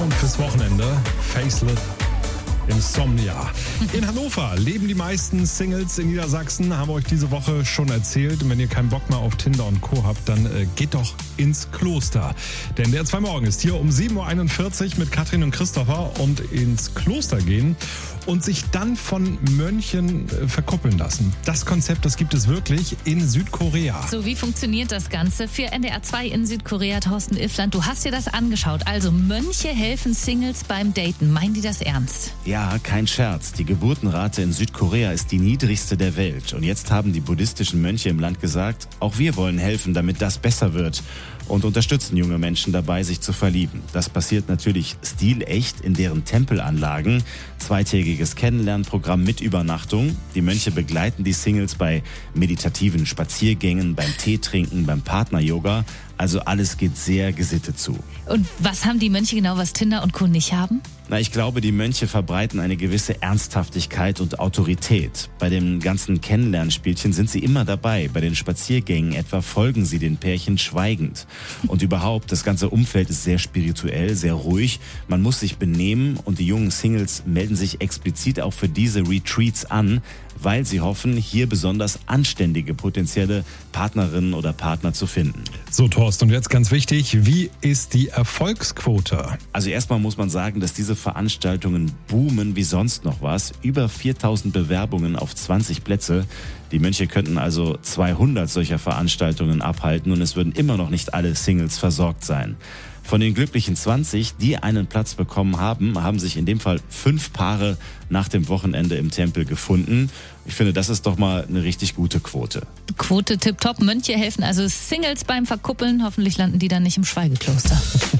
Sound fürs Wochenende. Faceless Insomnia. In Hannover leben die meisten Singles in Niedersachsen, haben wir euch diese Woche schon erzählt. Und wenn ihr keinen Bock mehr auf Tinder und Co. habt, dann geht doch ins Kloster. Denn der 2 Morgen ist hier um 7.41 Uhr mit Katrin und Christopher und ins Kloster gehen und sich dann von Mönchen verkuppeln lassen. Das Konzept, das gibt es wirklich in Südkorea. So, wie funktioniert das Ganze? Für NDR 2 in Südkorea, Thorsten Iffland, du hast dir das angeschaut. Also Mönche helfen Singles beim Daten. Meinen die das ernst? Ja, kein Scherz. Die Geburtenrate in Südkorea ist die niedrigste der Welt. Und jetzt haben die buddhistischen Mönche im Land gesagt, auch wir wollen helfen, damit das besser wird. Und unterstützen junge Menschen dabei, sich zu verlieben. Das passiert natürlich stilecht in deren Tempelanlagen. 2-tägiges Kennenlernprogramm mit Übernachtung. Die Mönche begleiten die Singles bei meditativen Spaziergängen, beim Teetrinken, beim Partner-Yoga. Also alles geht sehr gesittet zu. Und was haben die Mönche genau, was Tinder und Co. nicht haben? Ich glaube, die Mönche verbreiten eine gewisse Ernsthaftigkeit und Autorität. Bei dem ganzen Kennenlernspielchen sind sie immer dabei. Bei den Spaziergängen etwa folgen sie den Pärchen schweigend. Und überhaupt, das ganze Umfeld ist sehr spirituell, sehr ruhig. Man muss sich benehmen und die jungen Singles melden sich explizit auch für diese Retreats an, weil sie hoffen, hier besonders anständige potenzielle Partnerinnen oder Partner zu finden. So, Thorsten, und jetzt ganz wichtig, wie ist die Erfolgsquote? Also erstmal muss man sagen, dass diese Veranstaltungen boomen wie sonst noch was. Über 4000 Bewerbungen auf 20 Plätze. Die Mönche könnten also 200 solcher Veranstaltungen abhalten und es würden immer noch nicht alle Singles versorgt sein. Von den glücklichen 20, die einen Platz bekommen haben, haben sich in dem Fall 5 Paare nach dem Wochenende im Tempel gefunden. Ich finde, das ist doch mal eine richtig gute Quote. Quote tipptopp. Mönche helfen also Singles beim Verkuppeln. Hoffentlich landen die dann nicht im Schweigekloster.